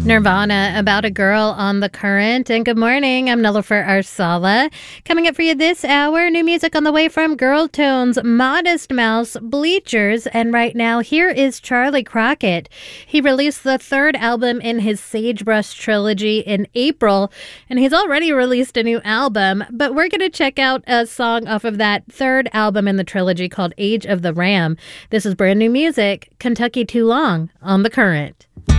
Nirvana, About a Girl on the Current. And good morning, I'm Nilofer Arsala. Coming up for you this hour, new music on the way from Girl Tones, Modest Mouse, Bleachers, and right now, here is Charlie Crockett. He released the third album in his Sagebrush trilogy in April, and he's already released a new album, but we're going to check out a song off of that third album in the trilogy called Age of the Ram. This is brand new music, Kentucky Too Long, on The Current.